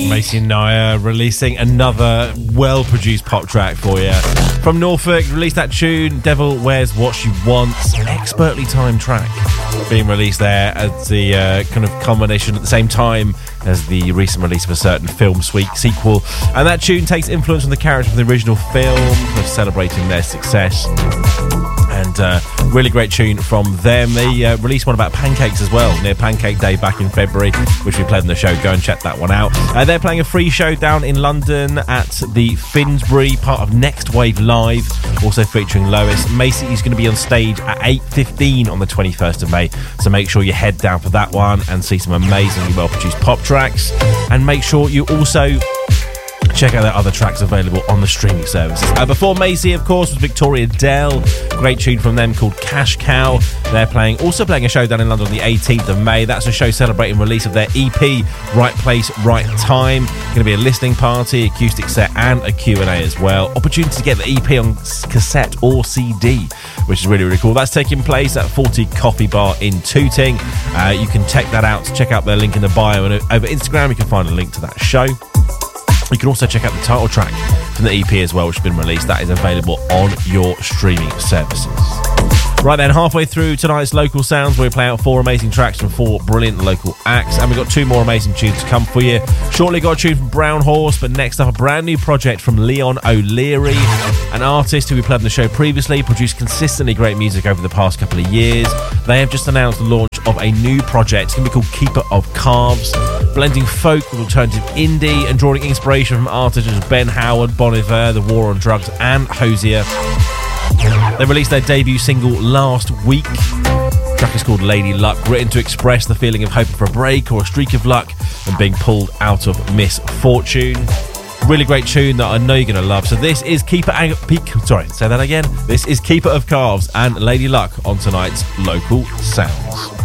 Macy and Naya releasing another well-produced pop track for you. From Norfolk, released that tune, Devil Wears What She Wants, expertly timed track, being released there as the kind of culmination at the same time as the recent release of a certain film sequel. And that tune takes influence from the character from the original film, kind of celebrating their success. And really great tune from them. They released one about pancakes as well, near Pancake Day back in February, which we played on the show. Go and check that one out. They're playing a free show down in London at the Finsbury, part of Next Wave Live, also featuring Lois. Macy is going to be on stage at 8:15 on the 21st of May, so make sure you head down for that one and see some amazingly well-produced pop tracks. And make sure you also check out their other tracks available on the streaming services. Before Macy, of course, was Victoria Dell. Great tune from them called Cash Cow. They're also playing a show down in London on the 18th of May. That's a show celebrating release of their EP, Right Place, Right Time. Going to be a listening party, acoustic set, and a Q&A as well. Opportunity to get the EP on cassette or CD, which is really, really cool. That's taking place at 40 Coffee Bar in Tooting. You can check that out. Check out their link in the bio, and over Instagram you can find a link to that show. You can also check out the title track from the EP as well, which has been released. That is available on your streaming services. Right then, halfway through tonight's Local Sounds, we're playing out 4 amazing tracks from 4 brilliant local acts, and we've got 2 more amazing tunes to come for you. Shortly got a tune from Brown Horse, but next up a brand new project from Leon O'Leary, an artist who we played on the show previously, produced consistently great music over the past couple of years. They have just announced the launch of a new project. It's going to be called Keeper of Calves, blending folk with alternative indie and drawing inspiration from artists such as Ben Howard, Bon Iver, The War on Drugs, and Hosier. They released their debut single last week. The track is called Lady Luck, written to express the feeling of hoping for a break or a streak of luck and being pulled out of misfortune. Really great tune that I know you're going to love. So this is Keeper of Calves and Lady Luck on tonight's Local Sounds.